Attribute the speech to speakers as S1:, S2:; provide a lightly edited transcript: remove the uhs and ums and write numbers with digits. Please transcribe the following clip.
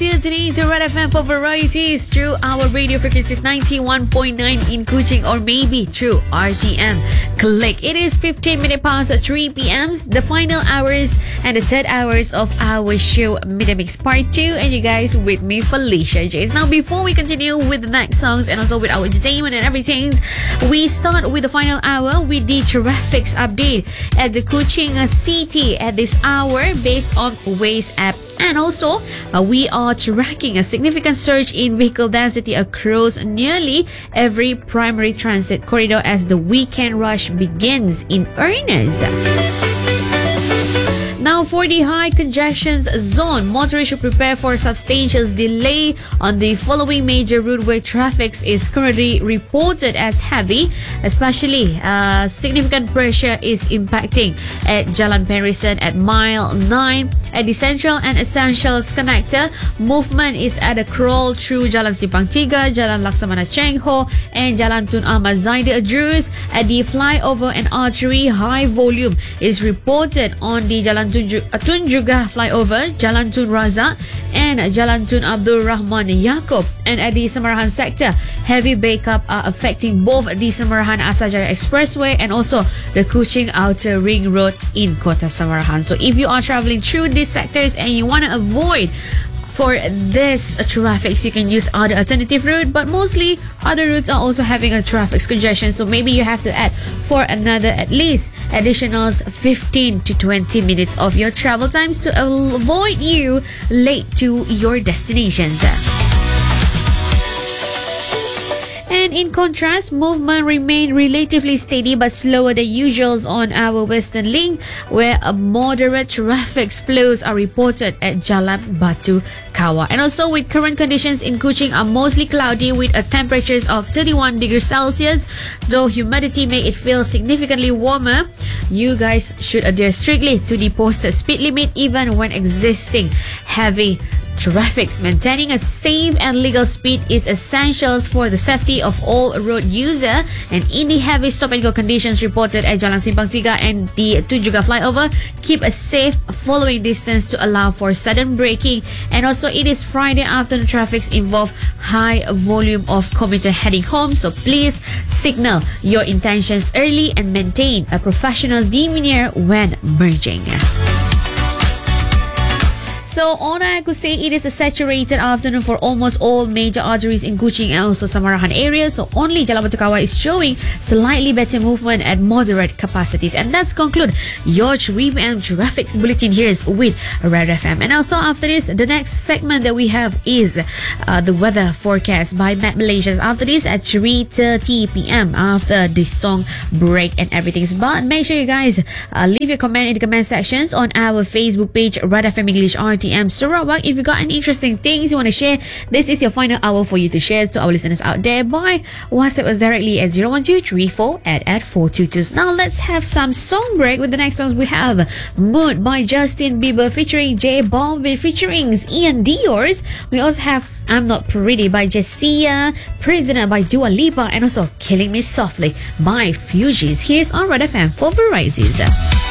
S1: still tuning to Red FM for varieties through our radio frequencies 91.9 in Kuching or maybe through RTM. Click. It is 15 minutes past 3 p.m. The final hours and the third hours of our show Media Mix Part 2, and you guys with me, Felicia Jace. Now, before we continue with the next songs and also with our entertainment and everything, we start with the final hour with the traffic update at the Kuching City at this hour based on Waze app. And also, we are tracking a significant surge in vehicle density across nearly every primary transit corridor as the weekend rush begins in earnest. Now, for the high congestion zone, motorists should prepare for substantial delay on the following major route where traffic is currently reported as heavy. Especially, significant pressure is impacting at Jalan Penrisen at mile 9. At the Central and Essentials connector, movement is at a crawl through Jalan Simpang Tiga, Jalan Laksamana Cheng Ho, and Jalan Tun Ahmad Zaidir Adrus. At the flyover and artery, high volume is reported on the Jalan Tun Juga flyover, Jalan Tun Razak, and Jalan Tun Abdul Rahman Yaakob. And at the Samarahan sector, heavy backup are affecting both the Samarahan Asajaya Expressway and also the Kuching Outer Ring Road in Kota Samarahan. So if you are traveling through these sectors and you want to avoid for this traffic, you can use other alternative route, but mostly other routes are also having a traffic congestion, so maybe you have to add for another at least additional 15 to 20 minutes of your travel times to avoid you late to your destinations. And in contrast, movement remained relatively steady but slower than usual on our Western Link, where a moderate traffic flows are reported at Jalan Batu Kawah. And also, with current conditions in Kuching are mostly cloudy with a temperatures of 31 degrees Celsius, though humidity make it feel significantly warmer. You guys should adhere strictly to the posted speed limit even when existing heavy traffic. Maintaining a safe and legal speed is essential for the safety of all road users. And in the heavy stop and go conditions reported at Jalan Simpang Tiga and the Tun Juga flyover, keep a safe following distance to allow for sudden braking. And also, it is Friday afternoon, traffic involve high volume of commuter heading home, so please signal your intentions early and maintain a professional demeanor when merging. So, all I could say, it is a saturated afternoon for almost all major arteries in Kuching and also Samarahan area. So, only Jalan Batu Kawah is showing slightly better movement at moderate capacities. And that's conclude your 3 p.m. traffic bulletin here with Red FM. And also, after this, the next segment that we have is the weather forecast by Met Malaysia. After this, at 3:30 p.m. after this song break and everything. But make sure you guys leave your comment in the comment sections on our Facebook page, Red FM English RTM Sarawak. If you got any interesting things you want to share, this is your final hour for you to share to our listeners out there by WhatsApp us directly at 01234 Now let's have some song break. With the next songs, we have Mood by Justin Bieber featuring J Balvin featuring Ian Dior's. We also have I'm Not Pretty by Jessia, Prisoner by Dua Lipa, and also Killing Me Softly by Fugees. Here's on Red FM for varieties.